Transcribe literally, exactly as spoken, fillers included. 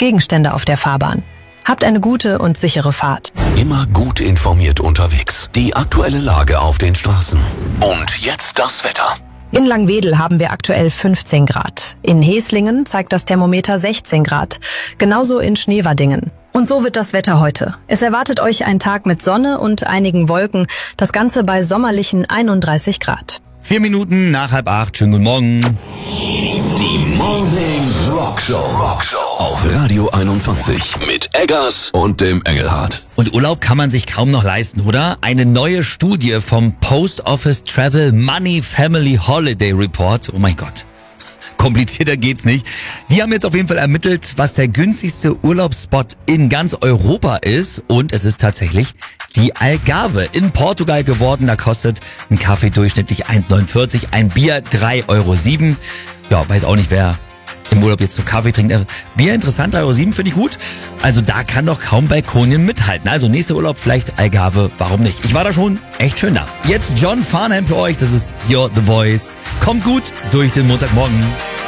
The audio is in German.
Gegenstände auf der Fahrbahn. Habt eine gute und sichere Fahrt. Immer gut informiert unterwegs. Die aktuelle Lage auf den Straßen. Und jetzt das Wetter. In Langwedel haben wir aktuell fünfzehn Grad. In Heslingen zeigt das Thermometer sechzehn Grad. Genauso in Schneewadingen. Und so wird das Wetter heute. Es erwartet euch ein Tag mit Sonne und einigen Wolken. Das Ganze bei sommerlichen einunddreißig Grad. Vier Minuten nach halb acht. Schönen guten Morgen. Die Morning Rockshow. Rockshow auf Radio einundzwanzig mit Eggers und dem Engelhardt. Und Urlaub kann man sich kaum noch leisten, oder? Eine neue Studie vom Post Office Travel Money Family Holiday Report. Oh mein Gott. Komplizierter geht's nicht. Die haben jetzt auf jeden Fall ermittelt, was der günstigste Urlaubsspot in ganz Europa ist. Und es ist tatsächlich die Algarve in Portugal geworden. Da kostet ein Kaffee durchschnittlich eins neunundvierzig, ein Bier drei Euro sieben. Ja, weiß auch nicht, wer im Urlaub jetzt so Kaffee trinkt. Also Bier interessant, drei Euro sieben finde ich gut. Also da kann doch kaum Balkonien mithalten. Also nächster Urlaub vielleicht Algarve, warum nicht? Ich war da schon, echt schön da. Jetzt John Farnham für euch, das ist You're the Voice. Kommt gut durch den Montagmorgen.